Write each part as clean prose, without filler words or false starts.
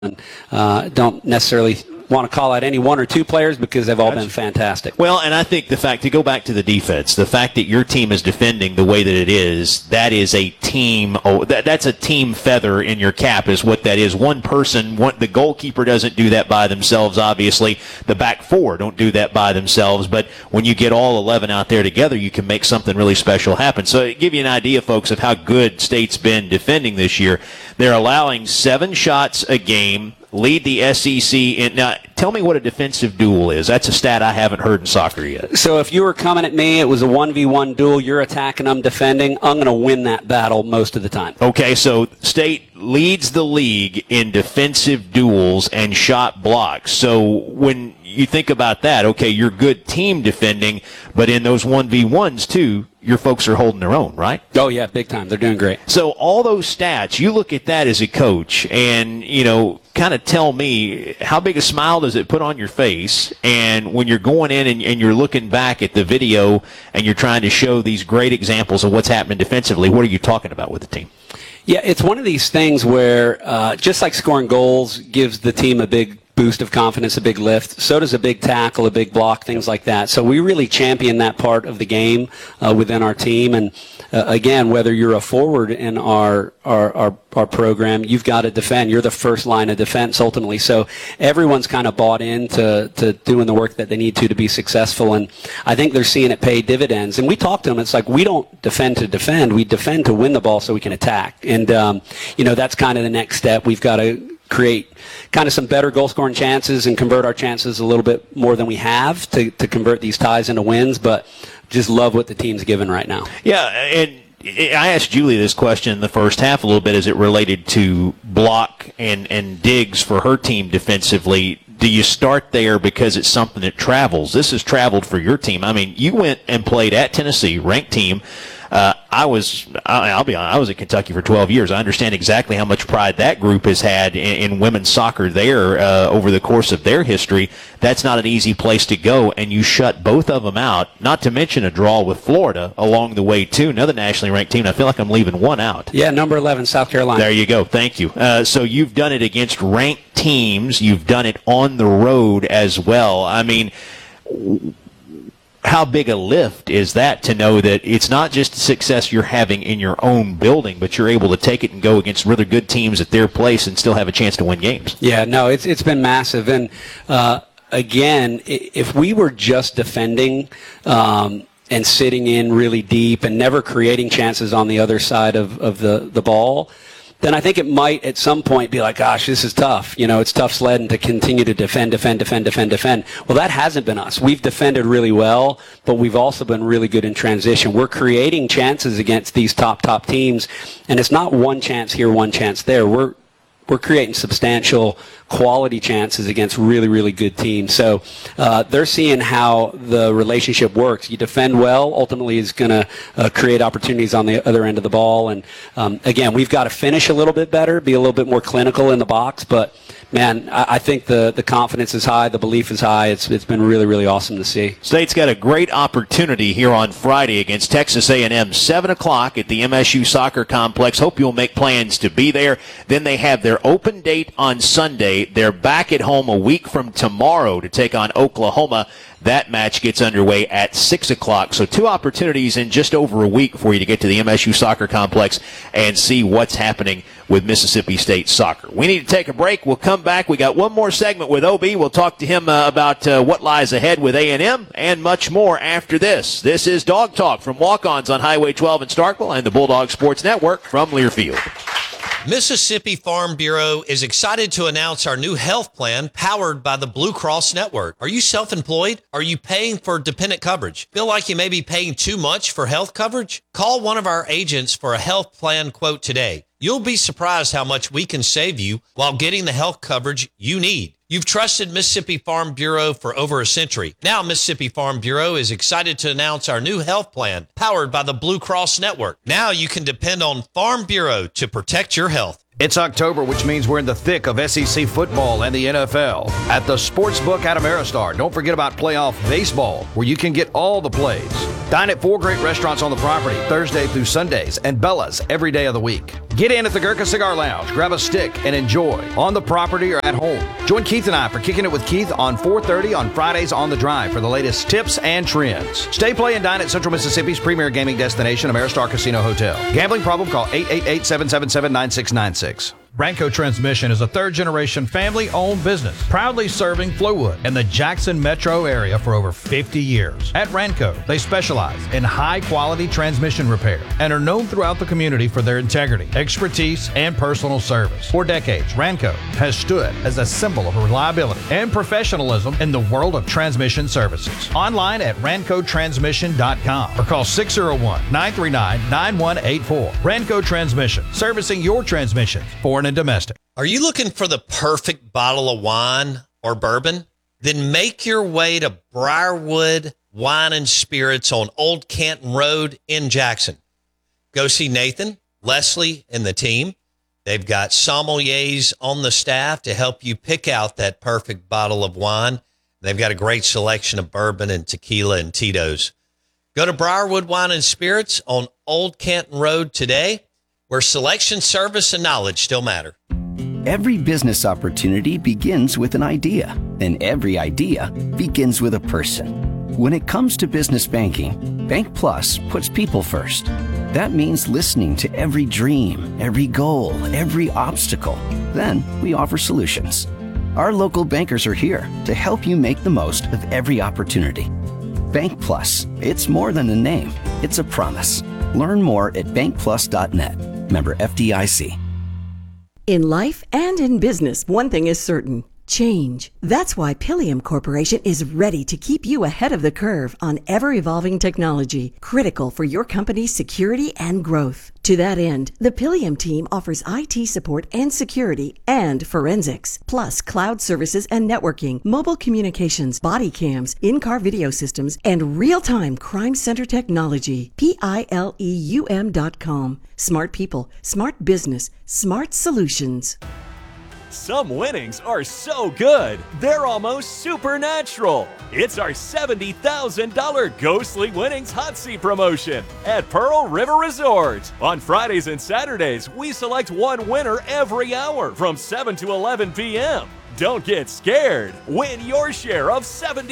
Don't necessarily want to call out any one or two players because they've all been fantastic. Well, and I think the fact, to go back to the defense, the fact that your team is defending the way that it is, that is a team. That's a team feather in your cap, is what that is. One person, the goalkeeper doesn't do that by themselves. Obviously, the back four don't do that by themselves. But when you get all 11 out there together, you can make something really special happen. So, to give you an idea, folks, of how good State's been defending this year, they're allowing 7 shots a game. Lead the SEC in. Now, tell me what a defensive duel is. That's a stat I haven't heard in soccer yet. So if you were coming at me, it was a 1v1 duel. You're attacking, I'm defending. I'm going to win that battle most of the time. Okay, so State leads the league in defensive duels and shot blocks. So when you think about that, okay, you're good team defending, but in those 1v1s too, your folks are holding their own, right? Oh, yeah, big time. They're doing great. So all those stats, you look at that as a coach and, kind of tell me, how big a smile does it put on your face? And when you're going in and you're looking back at the video and you're trying to show these great examples of what's happening defensively, what are you talking about with the team? Yeah, it's one of these things where just like scoring goals gives the team a big boost of confidence, a big lift, so does a big tackle, a big block, things like that. So we really champion that part of the game within our team. And again, whether you're a forward in our program, you've got to defend. You're the first line of defense ultimately. So everyone's kind of bought into doing the work that they need to be successful. And I think they're seeing it pay dividends. And we talk to them. It's like, we don't defend to defend. We defend to win the ball so we can attack. And, that's kind of the next step. We've got to create kind of some better goal-scoring chances and convert our chances a little bit more than we have to convert these ties into wins, but just love what the team's given right now. Yeah, and I asked Julie this question in the first half a little bit as it related to block and digs for her team defensively. Do you start there because it's something that travels? This has traveled for your team. I mean, you went and played at Tennessee, ranked team. I'll be honest, I was at Kentucky for 12 years. I understand exactly how much pride that group has had in women's soccer there over the course of their history. That's not an easy place to go, and you shut both of them out, not to mention a draw with Florida along the way, too. Another nationally ranked team. I feel like I'm leaving one out. Yeah, number 11, South Carolina. There you go. Thank you. So you've done it against ranked teams. You've done it on the road as well. I mean, how big a lift is that to know that it's not just the success you're having in your own building, but you're able to take it and go against really good teams at their place and still have a chance to win games? Yeah, no, it's been massive. And again, if we were just defending and sitting in really deep and never creating chances on the other side of the ball, then I think it might at some point be like, gosh, this is tough. It's tough sledding to continue to defend. Well, that hasn't been us. We've defended really well, but we've also been really good in transition. We're creating chances against these top teams, and it's not one chance here, one chance there. We're creating substantial quality chances against really, really good teams. So they're seeing how the relationship works. You defend well, ultimately is going to create opportunities on the other end of the ball. And again, we've got to finish a little bit better, be a little bit more clinical in the box. But man, I think the confidence is high, the belief is high. It's been really, really awesome to see. State's got a great opportunity here on Friday against Texas A&M, 7 o'clock at the MSU Soccer Complex. Hope you'll make plans to be there. Then they have their open date on Sunday. They're back at home a week from tomorrow to take on Oklahoma. That match gets underway at 6 o'clock. So 2 opportunities in just over a week for you to get to the MSU Soccer Complex and see what's happening with Mississippi State soccer. We need to take a break. We'll come back. We got one more segment with OB. We'll talk to him about what lies ahead with A&M and much more after this. This is Dog Talk from Walk-Ons on Highway 12 in Starkville and the Bulldog Sports Network from Learfield. Mississippi Farm Bureau is excited to announce our new health plan powered by the Blue Cross Network. Are you self-employed? Are you paying for dependent coverage? Feel like you may be paying too much for health coverage? Call one of our agents for a health plan quote today. You'll be surprised how much we can save you while getting the health coverage you need. You've trusted Mississippi Farm Bureau for over a century. Now Mississippi Farm Bureau is excited to announce our new health plan powered by the Blue Cross Network. Now you can depend on Farm Bureau to protect your health. It's October, which means we're in the thick of SEC football and the NFL. At the Sportsbook at Ameristar, don't forget about playoff baseball, where you can get all the plays. Dine at 4 great restaurants on the property Thursday through Sundays and Bella's every day of the week. Get in at the Gurkha Cigar Lounge, grab a stick, and enjoy on the property or at home. Join Keith and I for Kicking It with Keith on 4:30 on Fridays on the Drive for the latest tips and trends. Stay, play, and dine at Central Mississippi's premier gaming destination, Ameristar Casino Hotel. Gambling problem? Call 888-777-9696. Ranco Transmission is a third-generation family-owned business, proudly serving Flowood and the Jackson metro area for over 50 years. At Ranco, they specialize in high-quality transmission repair and are known throughout the community for their integrity, expertise, and personal service. For decades, Ranco has stood as a symbol of reliability and professionalism in the world of transmission services. Online at rancotransmission.com or call 601-939-9184. Ranco Transmission, servicing your transmissions, foreign and domestic. Are you looking for the perfect bottle of wine or bourbon? Then make your way to Briarwood Wine and Spirits on Old Canton Road in Jackson. Go see Nathan, Leslie, and the team. They've got sommeliers on the staff to help you pick out that perfect bottle of wine. They've got a great selection of bourbon and tequila and Tito's. Go to Briarwood Wine and Spirits on Old Canton Road today, where selection, service, and knowledge still matter. Every business opportunity begins with an idea, and every idea begins with a person. When it comes to business banking, Bank Plus puts people first. That means listening to every dream, every goal, every obstacle. Then we offer solutions. Our local bankers are here to help you make the most of every opportunity. Bank Plus, it's more than a name, it's a promise. Learn more at bankplus.net. Member FDIC. In life and in business, one thing is certain. Change. That's why Pilium Corporation is ready to keep you ahead of the curve on ever-evolving technology, critical for your company's security and growth. To that end, the Pilium team offers IT support and security and forensics, plus cloud services and networking, mobile communications, body cams, in-car video systems, and real-time crime center technology. Pileum.com. Smart people, smart business, smart solutions. Some winnings are so good, they're almost supernatural. It's our $70,000 Ghostly Winnings Hot Seat promotion at Pearl River Resort. On Fridays and Saturdays, we select one winner every hour from 7 to 11 p.m. Don't get scared. Win your share of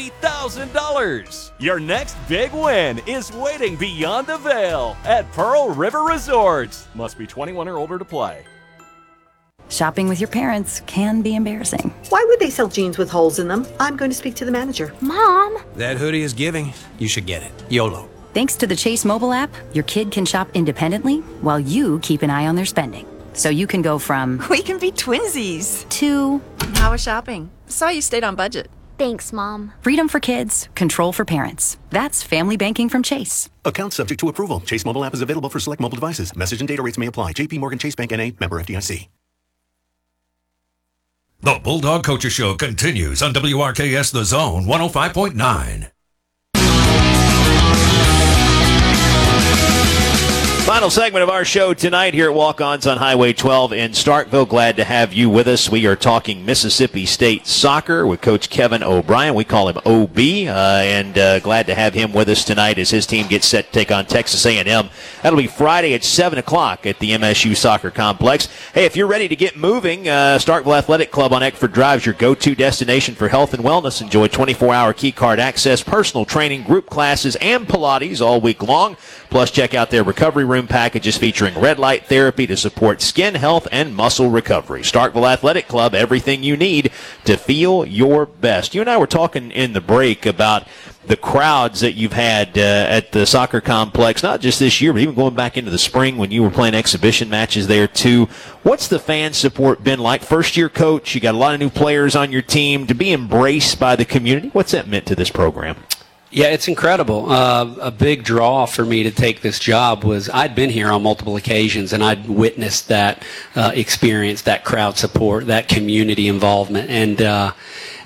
$70,000. Your next big win is waiting beyond the veil at Pearl River Resort. Must be 21 or older to play. Shopping with your parents can be embarrassing. Why would they sell jeans with holes in them? I'm going to speak to the manager. Mom! That hoodie is giving. You should get it. YOLO. Thanks to the Chase mobile app, your kid can shop independently while you keep an eye on their spending. So you can go from... We can be twinsies. ...to... How was shopping? Saw you stayed on budget. Thanks, Mom. Freedom for kids, control for parents. That's family banking from Chase. Account subject to approval. Chase mobile app is available for select mobile devices. Message and data rates may apply. JP Morgan Chase Bank N.A. Member FDIC. The Bulldog Coaches Show continues on WRKS The Zone 105.9. Final segment of our show tonight here at Walk-Ons on Highway 12 in Starkville. Glad to have you with us. We are talking Mississippi State soccer with Coach Kevin O'Brien. We call him OB, and glad to have him with us tonight as his team gets set to take on Texas A&M. That'll be Friday at 7 o'clock at the MSU Soccer Complex. Hey, if you're ready to get moving, Starkville Athletic Club on Eckford Drive is your go-to destination for health and wellness. Enjoy 24-hour key card access, personal training, group classes, and Pilates all week long. Plus, check out their recovery room packages featuring red light therapy to support skin health and muscle recovery. Starkville Athletic Club, everything you need to feel your best. You and I were talking in the break about the crowds that you've had at the soccer complex, not just this year, but even going back into the spring when you were playing exhibition matches there too. What's the fan support been like? First-year coach, you got a lot of new players on your team. To be embraced by the community, what's that meant to this program? Yeah, it's incredible. A big draw for me to take this job was I'd been here on multiple occasions, and I'd witnessed that experience, that crowd support, that community involvement. And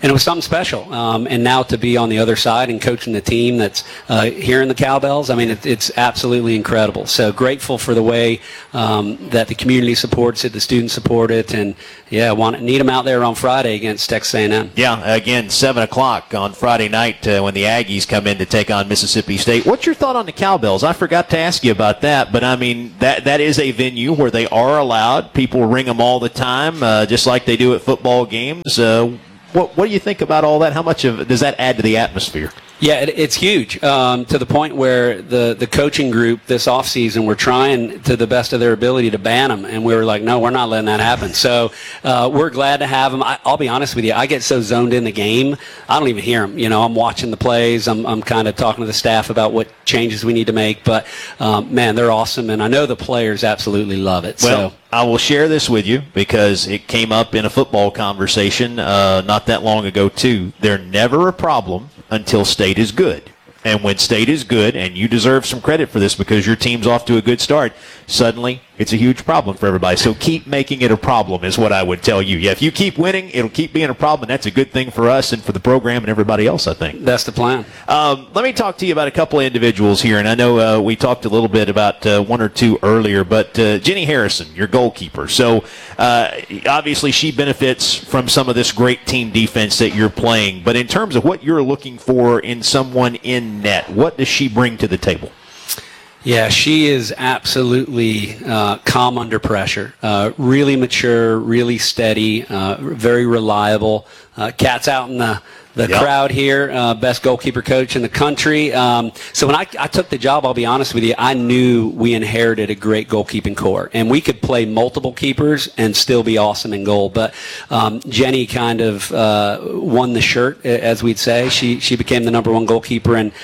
it was something special. And now to be on the other side and coaching the team that's here in the Cowbells, I mean, it's absolutely incredible. So grateful for the way that the community supports it, the students support it, and need them out there on Friday against Texas A&M. Yeah, again, 7 o'clock on Friday night when the Aggies come in to take on Mississippi State. What's your thought on the Cowbells? I forgot to ask you about that, but I mean, that is a venue where they are allowed. People ring them all the time, just like they do at football games. What do you think about all that? How much does that add to the atmosphere? Yeah, it's huge, to the point where the coaching group this offseason were trying to the best of their ability to ban them, and we were like, no, we're not letting that happen. So we're glad to have them. I'll be honest with you, I get so zoned in the game, I don't even hear them. I'm watching the plays. I'm kind of talking to the staff about what changes we need to make. But, man, they're awesome, and I know the players absolutely love it. Well, so I will share this with you because it came up in a football conversation not that long ago, too. They're never a problem until State is good. And when State is good, and you deserve some credit for this because your team's off to a good start, suddenly it's a huge problem for everybody. So keep making it a problem is what I would tell you. Yeah, if you keep winning, it'll keep being a problem, and that's a good thing for us and for the program and everybody else, I think. That's the plan. Let me talk to you about a couple of individuals here, and I know we talked a little bit about one or two earlier, but Jenny Harrison, your goalkeeper. So obviously she benefits from some of this great team defense that you're playing, but in terms of what you're looking for in someone in net, what does she bring to the table? Yeah, she is absolutely calm under pressure. Really mature, really steady, very reliable. Cat's out in the crowd here, best goalkeeper coach in the country. So when I took the job, I'll be honest with you, I knew we inherited a great goalkeeping core, and we could play multiple keepers and still be awesome in goal. But Jenny kind of won the shirt, as we'd say. She became the number one goalkeeper, and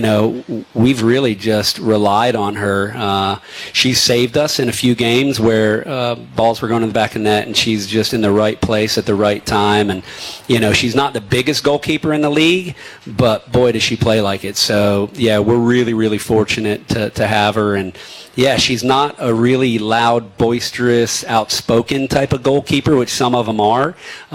we've really just relied on her. She saved us in a few games where balls were going in the back of the net, and she's just in the right place at the right time. And she's not the biggest goalkeeper in the league, but boy, does she play like it. So yeah, we're really, really fortunate to have her. And yeah, she's not a really loud, boisterous, outspoken type of goalkeeper, which some of them are.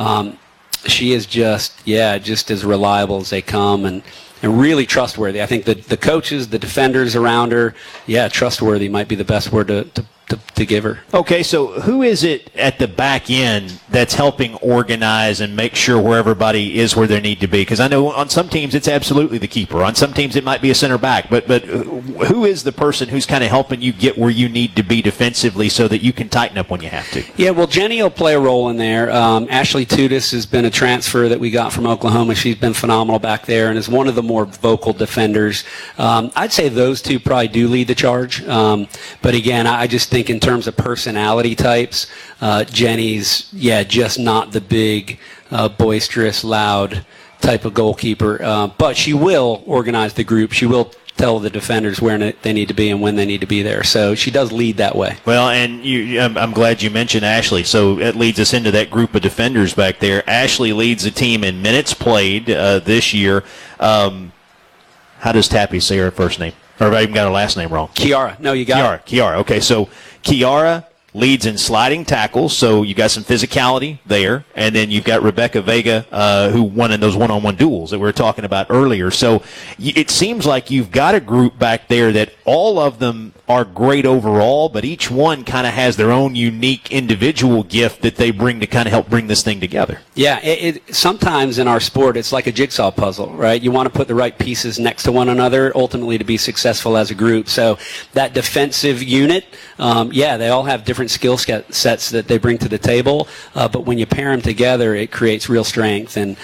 She is just as reliable as they come, and really trustworthy. I think the coaches, the defenders around her, trustworthy might be the best word to give her. Okay, so who is it at the back end that's helping organize and make sure where everybody is where they need to be? Because I know on some teams it's absolutely the keeper. On some teams it might be a center back. But who is the person who's kind of helping you get where you need to be defensively so that you can tighten up when you have to? Yeah, well, Jenny will play a role in there. Ashley Tudis has been a transfer that we got from Oklahoma. She's been phenomenal back there and is one of the more vocal defenders. I'd say those two probably do lead the charge. But again, I just think in terms of personality types, Jenny's, just not the big, boisterous, loud type of goalkeeper. But she will organize the group. She will tell the defenders where they need to be and when they need to be there. So she does lead that way. Well, and I'm glad you mentioned Ashley. So that leads us into that group of defenders back there. Ashley leads the team in minutes played this year. How does Tappy say her first name? Or I even got her last name wrong. Kiara. No, you got it. Kiara. Okay, so Kiara leads in sliding tackles, so you got some physicality there. And then you've got Rebecca Vega, who won in those one-on-one duels that we were talking about earlier. So it seems like you've got a group back there that all of them are great overall, but each one kind of has their own unique individual gift that they bring to kind of help bring this thing together. Yeah, sometimes in our sport, it's like a jigsaw puzzle, right? You want to put the right pieces next to one another, ultimately to be successful as a group. So that defensive unit, they all have different skill sets that they bring to the table, but when you pair them together, it creates real strength. And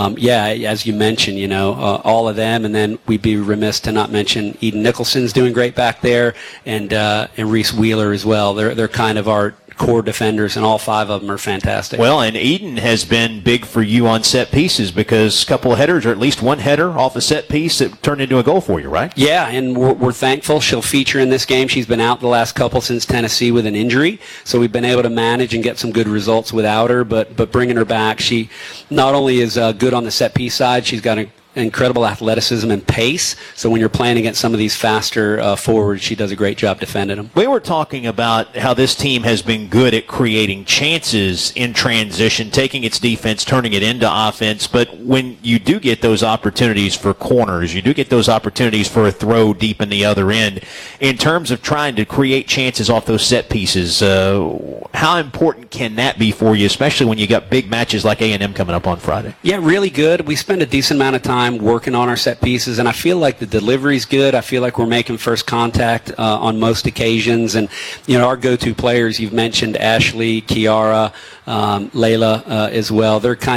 as you mentioned, all of them, and then we'd be remiss to not mention Eden Nicholson's doing great back there, and Reese Wheeler as well. They're kind of our core defenders, and all five of them are fantastic. Well, and Eden has been big for you on set pieces because a couple of headers, or at least one header off a set piece that turned into a goal for you, right? Yeah, and we're thankful she'll feature in this game. She's been out the last couple since Tennessee with an injury, so we've been able to manage and get some good results without her, but bringing her back, she not only is good on the set piece side, she's got an incredible athleticism and pace. So when you're playing against some of these faster forwards, she does a great job defending them. We were talking about how this team has been good at creating chances in transition, taking its defense, turning it into offense. But when you do get those opportunities for corners, you do get those opportunities for a throw deep in the other end. In terms of trying to create chances off those set pieces, how important can that be for you, especially when you got big matches like A&M coming up on Friday? Yeah, really good. We spend a decent amount of time working on our set pieces, and I feel like the delivery's good. I feel like we're making first contact on most occasions. And, our go-to players, you've mentioned Ashley, Kiara, Layla as well. They're kind